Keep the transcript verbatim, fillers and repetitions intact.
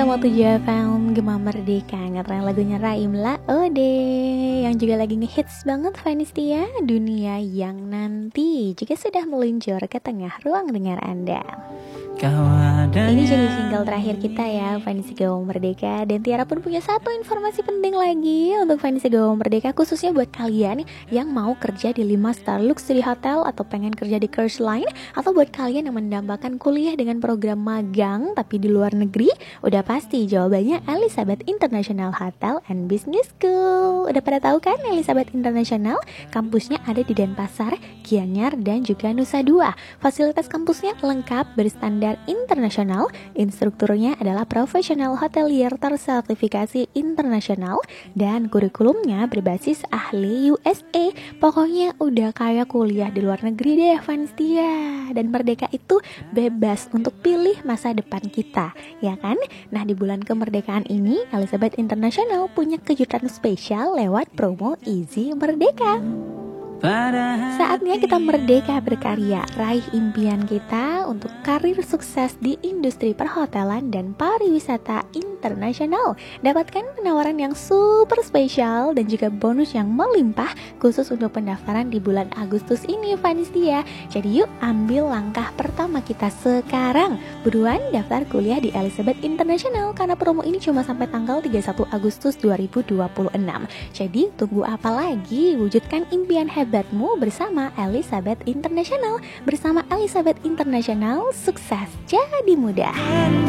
Mau tujuh F M Gema Merdeka ngetren lagunya Raimla Ode yang juga lagi ngehits banget Vanistia, dunia yang nanti juga sudah meluncur ke tengah ruang dengar Anda. Ini jadi single terakhir kita ya, Vanessa Gema Merdeka. Dan Tiara pun punya satu informasi penting lagi untuk Vanessa Gema Merdeka, khususnya buat kalian yang mau kerja di lima star luxury hotel atau pengen kerja di cruise line, atau buat kalian yang mendambakan kuliah dengan program magang tapi di luar negeri. Udah pasti jawabannya Elizabeth International Hotel and Business School. Udah pada tahu kan Elizabeth International? Kampusnya ada di Denpasar, Gianyar, dan juga Nusa Dua. Fasilitas kampusnya lengkap berstandar internasional. Instrukturnya adalah profesional hotelier tersertifikasi internasional, dan kurikulumnya berbasis ahli U S A. Pokoknya udah kayak kuliah di luar negeri deh, Vanistia. Dan Merdeka itu bebas untuk pilih masa depan kita, ya kan? Nah, di bulan kemerdekaan ini Elizabeth International punya kejutan spesial lewat promo Easy Merdeka. Saatnya kita merdeka berkarya, raih impian kita untuk karir sukses di industri perhotelan dan pariwisata internasional. Dapatkan penawaran yang super spesial dan juga bonus yang melimpah khusus untuk pendaftaran di bulan Agustus ini, Vanistia. Jadi yuk ambil langkah pertama kita sekarang. Buruan daftar kuliah di Elizabeth International karena promo ini cuma sampai tanggal tiga puluh satu Agustus dua ribu dua puluh enam. Jadi tunggu apa lagi? Wujudkan impian hebatmu bersama Elizabeth International. Bersama Elizabeth International, sukses jadi mudah.